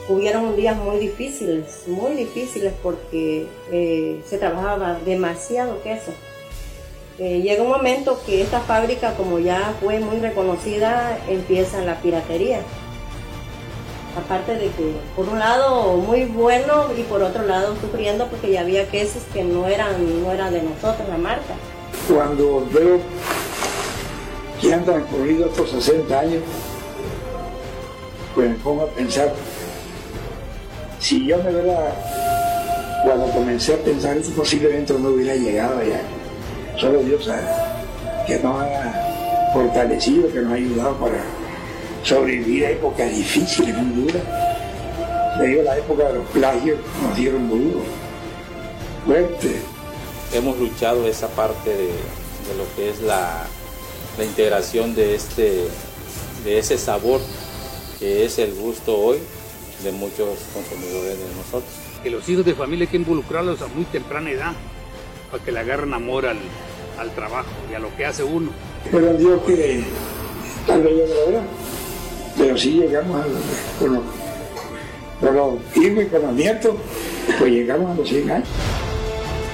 hubieron días muy difíciles porque se trabajaba demasiado queso. Llega un momento que esta fábrica, como ya fue muy reconocida, empieza la piratería. Aparte de que por un lado muy bueno y por otro lado sufriendo porque ya había quesos que no eran de nosotros la marca. Cuando veo que han transcurrido estos 60 años, pues me pongo a pensar, si yo de verdad, cuando comencé a pensar eso posiblemente no hubiera llegado allá. Solo Dios sabe que nos ha fortalecido, que nos ha ayudado para sobrevivir a épocas difíciles, muy duras. Le digo, la época de los plagios nos dieron duro, fuerte. Hemos luchado esa parte de lo que es la integración de ese sabor que es el gusto hoy de muchos consumidores de nosotros. Que los hijos de familia hay que involucrarlos a muy temprana edad para que le agarren amor al trabajo y a lo que hace uno. Pero Dios que tal vez yo no lo verá, pero sí llegamos con los hijos y con los nietos, pues llegamos a los 100 años.